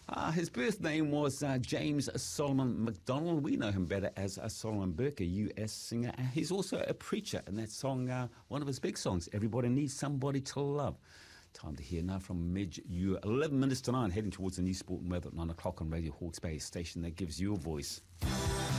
His birth name was James Solomon MacDonald. We know him better as Solomon Burke, a US singer. He's also a preacher, and that song, one of his big songs, Everybody Needs Somebody to Love. Time to hear now from Midge Ure. 11 minutes to 9, heading towards the new sport and weather at 9 o'clock on Radio Hawke's Bay, station that gives you a voice.